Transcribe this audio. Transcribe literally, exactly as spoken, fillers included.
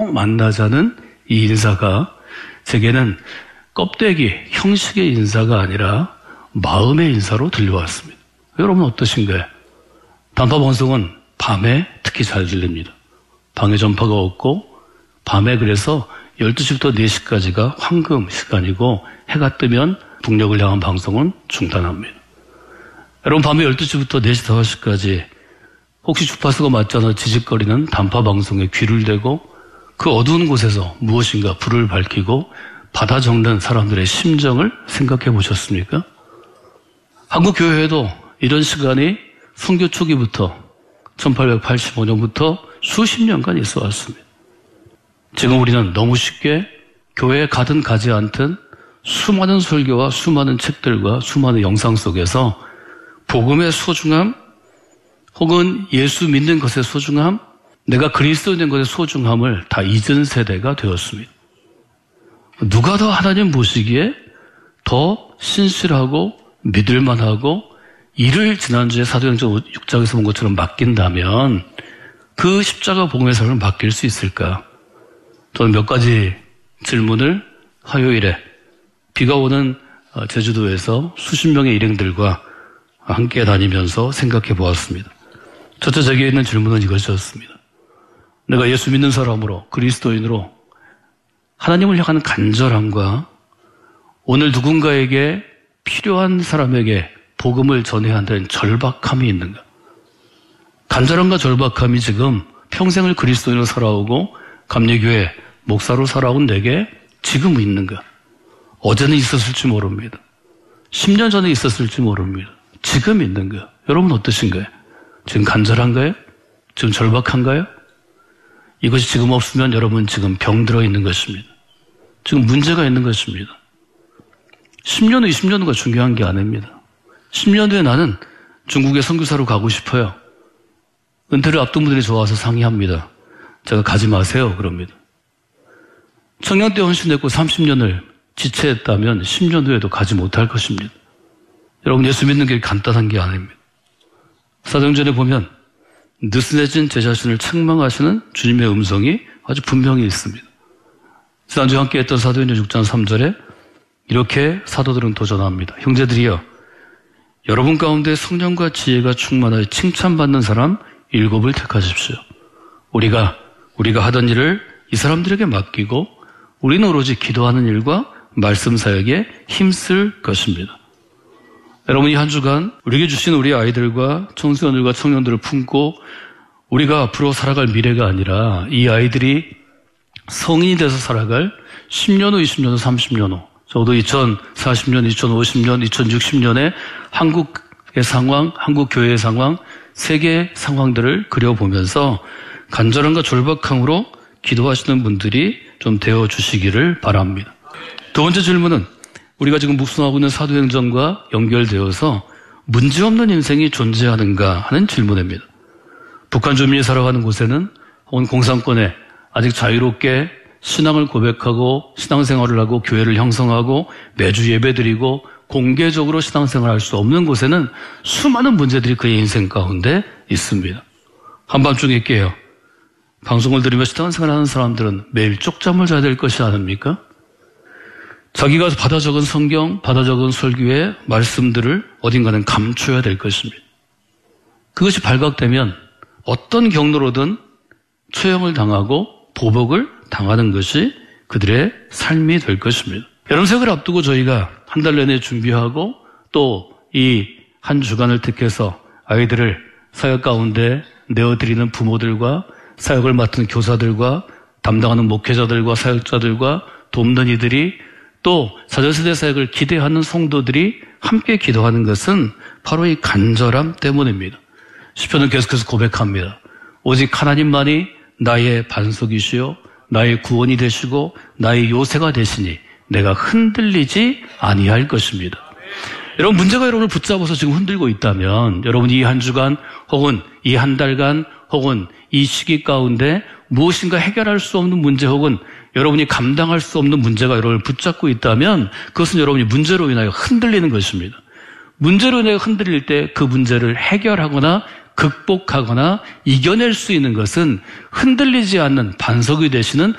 꼭 만나자는 이 인사가 제게는 껍데기, 형식의 인사가 아니라 마음의 인사로 들려왔습니다. 여러분 어떠신가요? 단파방송은 밤에 특히 잘 들립니다. 방해 전파가 없고 밤에 그래서 열두 시부터 네 시까지가 황금 시간이고 해가 뜨면 북녘을 향한 방송은 중단합니다. 여러분 밤에 열두 시부터 네 시, 다섯 시까지 혹시 주파수가 맞잖아 지직거리는 단파방송에 귀를 대고 그 어두운 곳에서 무엇인가 불을 밝히고 받아 적는 사람들의 심정을 생각해 보셨습니까? 한국교회에도 이런 시간이 선교 초기부터 천팔백팔십오 년부터 수십 년간 있어 왔습니다. 지금 우리는 너무 쉽게 교회에 가든 가지 않든 수많은 설교와 수많은 책들과 수많은 영상 속에서 복음의 소중함 혹은 예수 믿는 것의 소중함, 내가 그리스도인 것의 소중함을 다 잊은 세대가 되었습니다. 누가 더 하나님 보시기에 더 신실하고 믿을만하고 이를 지난주에 사도행전 육 장에서 본 것처럼 맡긴다면 그 십자가 복음의 삶을 맡길 수 있을까? 저는 몇 가지 질문을 화요일에 비가 오는 제주도에서 수십 명의 일행들과 함께 다니면서 생각해 보았습니다. 첫째 제게 있는 질문은 이것이었습니다. 내가 예수 믿는 사람으로 그리스도인으로 하나님을 향하는 간절함과 오늘 누군가에게 필요한 사람에게 복음을 전해야 한다는 절박함이 있는가? 간절함과 절박함이 지금 평생을 그리스도인으로 살아오고 감리교회 목사로 살아온 내게 지금 있는가? 어제는 있었을지 모릅니다. 십 년 전에 있었을지 모릅니다. 지금 있는가? 여러분 어떠신가요? 지금 간절한가요? 지금 절박한가요? 이것이 지금 없으면 여러분 지금 병들어 있는 것입니다. 지금 문제가 있는 것입니다. 십 년 후, 이십 년 후가 중요한 게 아닙니다. 십 년 후에 나는 중국에 선교사로 가고 싶어요. 은퇴를 앞둔 분들이 좋아서 상의합니다. 제가 가지 마세요. 그럽니다. 청년 때 헌신했고 삼십 년을 지체했다면 십 년 후에도 가지 못할 것입니다. 여러분 예수 믿는 게 간단한 게 아닙니다. 사도행전에 보면 느슨해진 제 자신을 책망하시는 주님의 음성이 아주 분명히 있습니다. 지난주에 함께 했던 사도행전 육 장 삼 절에 이렇게 사도들은 도전합니다. 형제들이여 여러분 가운데 성령과 지혜가 충만하여 칭찬받는 사람 일곱을 택하십시오. 우리가 우리가 하던 일을 이 사람들에게 맡기고 우리는 오로지 기도하는 일과 말씀 사역에 힘쓸 것입니다. 여러분 이 한 주간 우리에게 주신 우리 아이들과 청소년들과 청년들을 품고 우리가 앞으로 살아갈 미래가 아니라 이 아이들이 성인이 돼서 살아갈 십 년 후, 이십 년 후, 삼십 년 후 적어도 이천사십 년, 이천오십 년, 이천육십 년에 한국의 상황, 한국 교회의 상황, 세계의 상황들을 그려보면서 간절함과 절박함으로 기도하시는 분들이 좀 되어주시기를 바랍니다. 두 번째 질문은 우리가 지금 묵상하고 있는 사도행전과 연결되어서 문제없는 인생이 존재하는가 하는 질문입니다. 북한 주민이 살아가는 곳에는 혹은 공산권에 아직 자유롭게 신앙을 고백하고 신앙생활을 하고 교회를 형성하고 매주 예배드리고 공개적으로 신앙생활을 할 수 없는 곳에는 수많은 문제들이 그의 인생 가운데 있습니다. 한밤중에 깨요. 방송을 들으며 신앙생활을 하는 사람들은 매일 쪽잠을 자야 될 것이 아닙니까? 자기가 받아 적은 성경, 받아 적은 설교의 말씀들을 어딘가는 감춰야 될 것입니다. 그것이 발각되면 어떤 경로로든 처형을 당하고 보복을 당하는 것이 그들의 삶이 될 것입니다. 여름색을 앞두고 저희가 한 달 내내 준비하고 또 이 한 주간을 택해서 아이들을 사역 가운데 내어드리는 부모들과 사역을 맡은 교사들과 담당하는 목회자들과 사역자들과 돕는 이들이 또 사전세대 사역을 기대하는 성도들이 함께 기도하는 것은 바로 이 간절함 때문입니다. 시편은 계속해서 고백합니다. 오직 하나님만이 나의 반석이시요 나의 구원이 되시고 나의 요새가 되시니 내가 흔들리지 아니할 것입니다. 여러분 문제가 여러분을 붙잡아서 지금 흔들고 있다면 여러분 이 한 주간 혹은 이 한 달간 혹은 이 시기 가운데 무엇인가 해결할 수 없는 문제 혹은 여러분이 감당할 수 없는 문제가 여러분을 붙잡고 있다면 그것은 여러분이 문제로 인하여 흔들리는 것입니다. 문제로 인하여 흔들릴 때 그 문제를 해결하거나 극복하거나 이겨낼 수 있는 것은 흔들리지 않는 반석이 되시는